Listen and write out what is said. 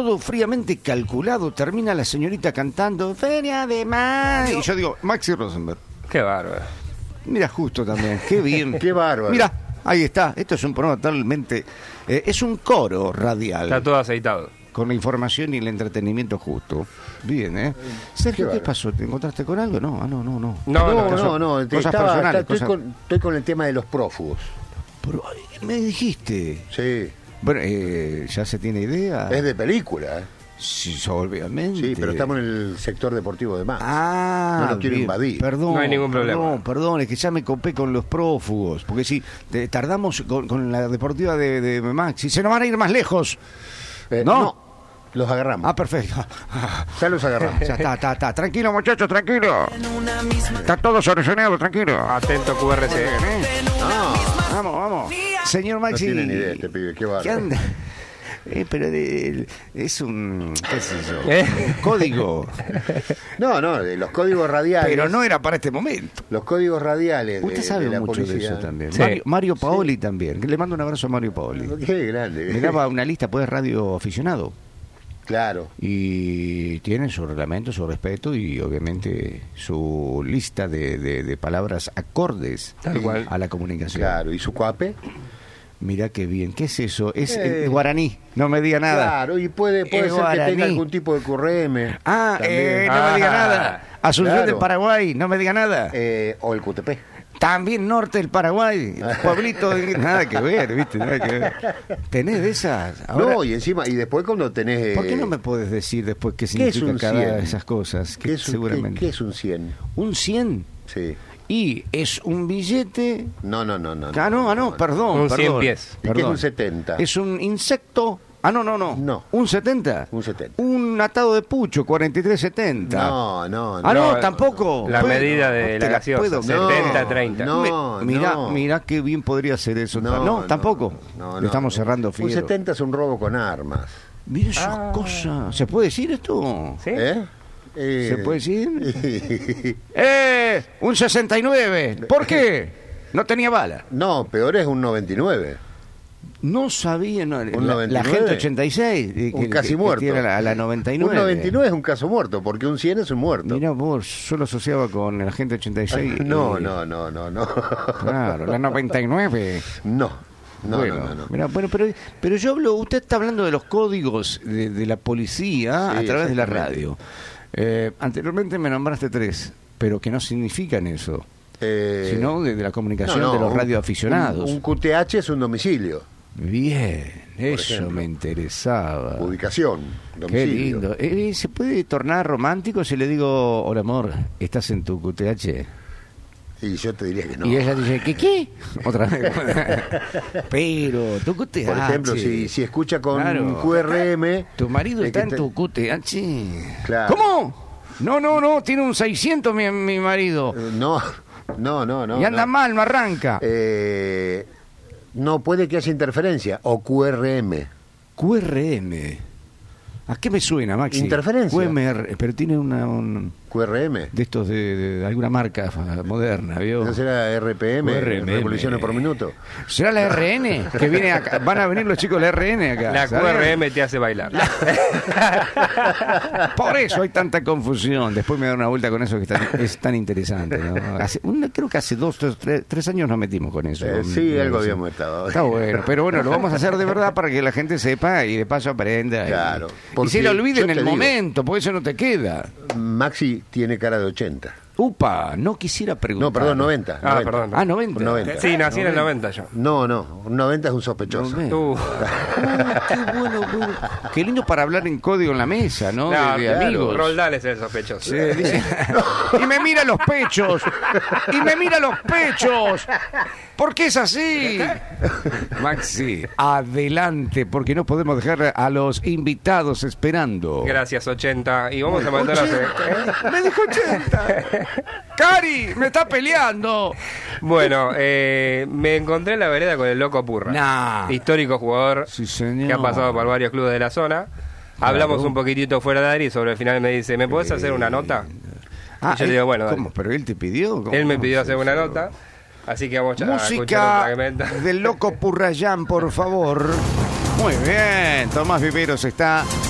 todo fríamente calculado. Termina la señorita cantando Feria de Mayo. Y yo digo, Maxi Rosenberg. Qué bárbaro. Mira, justo también. Qué bien. Qué bárbaro. Mira, ahí está. Esto es un programa totalmente... es un coro radial. Está todo aceitado. Con la información y el entretenimiento justo. Bien, ¿eh? Sergio, ¿qué pasó? ¿Te encontraste con algo? No, no. No. Estoy con el tema de los prófugos. Pero, me dijiste. Sí. Bueno, ¿ya se tiene idea? Es de película, ¿eh? Sí, obviamente. Sí, pero estamos en el sector deportivo de Max. Ah, no lo quiero invadir. Perdón, no hay ningún problema. Perdón, es que ya me copé con los prófugos. Porque si tardamos con la deportiva de Max, y se nos van a ir más lejos. ¿No? Los agarramos. Ah, perfecto. Ya los agarramos. Ya está. Tranquilo, muchachos, tranquilo. Está todo solucionado, tranquilo. Atento QRC. Vamos. Señor Maxi. No tiene ni idea este pibe, qué bárbaro. ¿Qué anda? Pero es un... ¿Qué es eso? Código. No, los códigos radiales. Pero no era para este momento. Los códigos radiales. Usted sabe de la mucho policía. de eso también. Sí. Mario Paoli también. Le mando un abrazo a Mario Paoli. Qué grande. Me daba una lista, pues, radio aficionado. Claro. Y tiene su reglamento, su respeto y obviamente su lista de palabras acordes Tal cual. a la comunicación. Claro, ¿y su cuape? Mirá qué bien. ¿Qué es eso? Es guaraní. No me diga nada. Claro, y puede ser guaraní. que tenga algún tipo de QRM. Ah, también. no me diga nada. Asunción Claro. del Paraguay, no me diga nada. O el QTP. También norte del Paraguay, pueblito de... Nada que ver, ¿viste? Nada que ver. ¿Tenés de esas? Ahora, No, y encima, y después cuando tenés... ¿por qué no me podés decir después qué ¿Qué es significa un cada 100? de esas cosas? ¿Qué es un, seguramente. ¿qué es un 100? ¿Un 100? Sí. Y es un billete... No. Perdón. Un 100 pies. ¿Y qué es un 70? Es un insecto... No. ¿Un 70? Un 70. Un atado de pucho, 4370. No. No, tampoco. La Bueno, medida de te la la gaseosa, puedo- 70-30. No. Mirá qué bien podría ser eso. Tampoco. No. Le estamos cerrando Un fiero. 70 es un robo con armas. Mira esas cosas. ¿Se puede decir esto? ¿Sí? ¿Se puede decir? Un 69. ¿Por qué? No tenía bala. No, peor es un 99. No sabía. No, ¿Un la 99? gente 86. Un casi muerto. Que tiene la 99. Un 99 es un caso muerto, porque un 100 es un muerto. Mira vos, yo lo asociaba con la gente 86. No. Claro, la 99. No. Mirá, pero yo hablo, usted está hablando de los códigos de la policía Sí, a través de la exactamente. radio. Anteriormente me nombraste 3, pero que no significan eso, sino de la comunicación de los radioaficionados. Un QTH es un domicilio. Bien, eso ejemplo. me interesaba. Ubicación, Qué domicilio. lindo. ¿Se puede tornar romántico si le digo, hola amor, estás en tu QTH? Y yo te diría que no. Y ella dice, ¿qué? Otra vez. Pero, tu QTH. Por ejemplo, si escucha con Claro. QRM... Tu marido es está que en tu QTH. Claro. ¿Cómo? No, tiene un 600 mi marido. No. Y anda mal, no arranca. No, puede que haya interferencia. O QRM. QRM. ¿A qué me suena, Maxi? Interferencia. QMR, pero tiene un QRM. de estos de alguna marca moderna, ¿vio? ¿Eso será RPM? QRM. Revoluciones por minuto. ¿Será la RN? Que viene acá. Van a venir los chicos de la RN acá. La ¿sabes? QRM te hace bailar. Por eso hay tanta confusión. Después me da una vuelta con eso que es tan interesante, ¿no? Creo que hace 3 años nos metimos con eso. Sí, algo habíamos estado. Está bueno, pero bueno, lo vamos a hacer de verdad para que la gente sepa y de paso aprenda. Claro, Y porque se lo olvide yo en te el digo, momento, porque eso no te queda. Maxi tiene cara de 80. Upa, no quisiera preguntar. No, perdón, 90. Ah, 90. perdón. Ah, 90. 90. Sí, nací en el 90 yo. No, un 90 es un sospechoso. 90. Qué bueno. Qué lindo para hablar en código en la mesa, ¿no? De claro. amigos. Roldán es el sospechoso. Sí, dice, y me mira los pechos. ¿Por qué es así? Maxi, adelante, porque no podemos dejar a los invitados esperando. Gracias, 80. Y vamos a mandar a... Me dijo 80. Cari, me está peleando. Bueno, me encontré en la vereda con el Loco Purra. Nah. Histórico jugador Sí, señor. que ha pasado por varios clubes de la zona. Hablamos un poquitito fuera de aire y sobre el final me dice, ¿me podés hacer una nota? Y yo le digo, bueno, dale. ¿cómo? ¿Pero él te pidió? ¿Cómo? Él me pidió hacer una nota, así que vamos a escuchar un Música fragmento. del Loco Purrayán, por favor. Muy bien, Tomás Viveros está